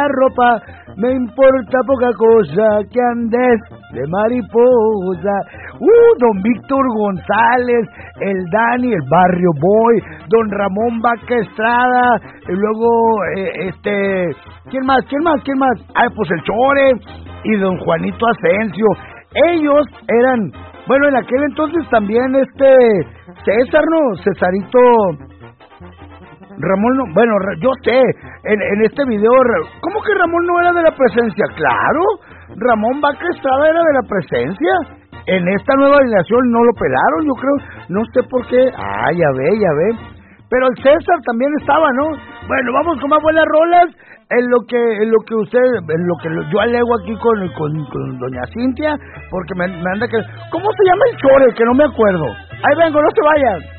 ropa, me importa poca cosa que andes de mariposa. Don Víctor González, el Dani, el Barrio Boy, don Ramón Vaca Estrada, y luego, ¿quién más? Pues el Chore y don Juanito Asensio. Ellos eran, bueno, en aquel entonces también César, ¿no? Cesarito Ramón, no, bueno, yo sé, en este video, ¿cómo que Ramón no era de la presencia? Claro, Ramón Vaca Estrada era de la presencia. En esta nueva alineación no lo pelaron, yo creo, no sé por qué. Ya ve. Pero el César también estaba, ¿no? Bueno, vamos con más buenas rolas. En lo que yo alego aquí con doña Cintia, porque me anda que... ¿Cómo se llama el Chore? Que no me acuerdo. Ahí vengo, no te vayas.